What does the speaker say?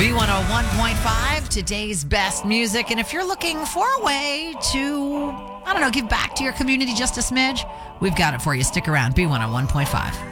B101.5, today's best music. And if you're looking for a way to, give back to your community just a smidge, we've got it for you. Stick around. B101.5.